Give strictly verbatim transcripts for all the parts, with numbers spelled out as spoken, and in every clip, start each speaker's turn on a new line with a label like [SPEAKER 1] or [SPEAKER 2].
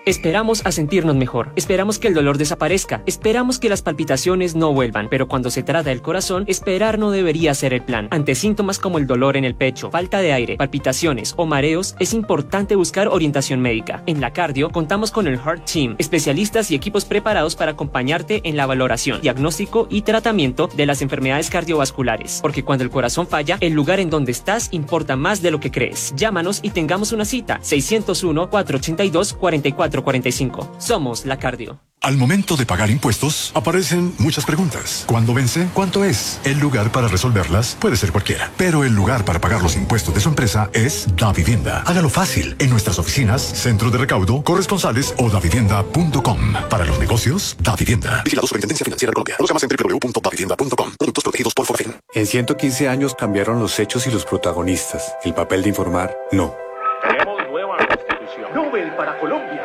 [SPEAKER 1] Esperamos a sentirnos mejor, esperamos que el dolor desaparezca, esperamos que las palpitaciones no vuelvan, pero cuando se trata del corazón, esperar no debería ser el plan. Ante síntomas como el dolor en el pecho, falta de aire, palpitaciones o mareos, es importante buscar orientación médica. En la Cardio contamos con el Heart Team, especialistas y equipos preparados para acompañarte en la valoración, diagnóstico y tratamiento de las enfermedades cardiovasculares, porque cuando el corazón falla, el lugar en donde estás importa más de lo que crees. Llámanos y tengamos una cita. seiscientos uno, cuatrocientos ochenta y dos, cuarenta y cuatro cuarenta y cinco. Somos la Cardio.
[SPEAKER 2] Al momento de pagar impuestos, aparecen muchas preguntas. ¿Cuándo vence? ¿Cuánto es? El lugar para resolverlas puede ser cualquiera, pero el lugar para pagar los impuestos de su empresa es Davivienda. Hágalo fácil en nuestras oficinas, centro de recaudo, corresponsales o davivienda punto com. Para los negocios, Davivienda. Vigilado Superintendencia Financiera de Colombia. Conozca más en doble u doble u doble u punto davivienda punto com. Productos protegidos por Forfin.
[SPEAKER 3] En ciento quince años cambiaron los hechos y los protagonistas. El papel de informar, no.
[SPEAKER 4] Tenemos nueva constitución. Nobel para Colombia.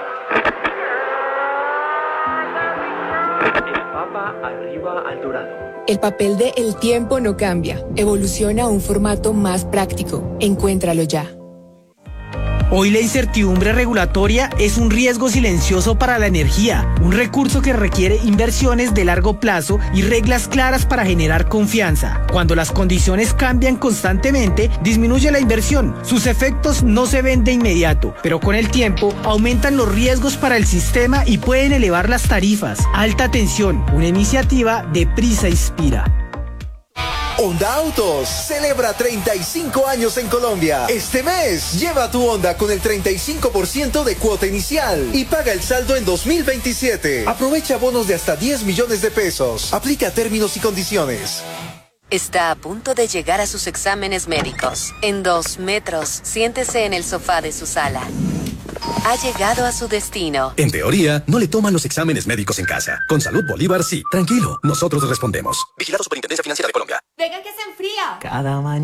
[SPEAKER 4] El Papa arriba al dorado.
[SPEAKER 5] El papel de El Tiempo no cambia. Evoluciona a un formato más práctico. Encuéntralo ya.
[SPEAKER 6] Hoy la incertidumbre regulatoria es un riesgo silencioso para la energía, un recurso que requiere inversiones de largo plazo y reglas claras para generar confianza. Cuando las condiciones cambian constantemente, disminuye la inversión. Sus efectos no se ven de inmediato, pero con el tiempo aumentan los riesgos para el sistema y pueden elevar las tarifas. Alta tensión, una iniciativa de Prisa Inspira.
[SPEAKER 7] Honda Autos celebra treinta y cinco años en Colombia. Este mes, lleva tu Honda con el treinta y cinco por ciento de cuota inicial y paga el saldo en dos mil veintisiete. Aprovecha bonos de hasta diez millones de pesos. Aplica términos y condiciones.
[SPEAKER 8] Está a punto de llegar a sus exámenes médicos. En dos metros, siéntese en el sofá de su sala. Ha llegado a su destino.
[SPEAKER 9] En teoría, no le toman los exámenes médicos en casa. Con Salud Bolívar, sí. Tranquilo, nosotros respondemos. Vigilado Superintendencia Financiera de Colombia.
[SPEAKER 10] Venga que se enfría.
[SPEAKER 11] Cada mañana.